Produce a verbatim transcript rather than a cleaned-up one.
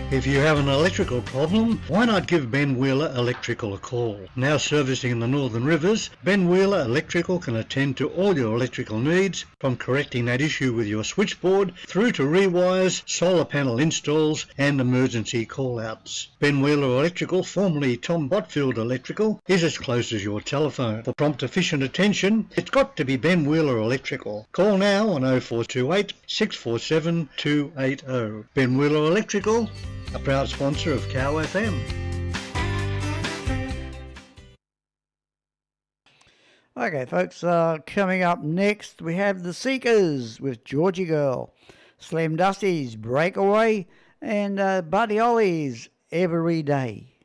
If you have an electrical problem, why not give Ben Wheeler Electrical a call? Now servicing in the Northern Rivers, Ben Wheeler Electrical can attend to all your electrical needs, from correcting that issue with your switchboard through to rewires, solar panel installs and emergency call-outs. Ben Wheeler Electrical, formerly Tom Botfield Electrical, is as close as your telephone. For prompt efficient attention, it's got to be Ben Wheeler Electrical. Call now on oh four two eight, six four seven, two eight oh. Ben Wheeler Electrical, a proud sponsor of Cow F M. Okay, folks, uh, coming up next, we have The Seekers with Georgie Girl, Slim Dusty's Breakaway, and uh, Buddy Ollie's Every Day.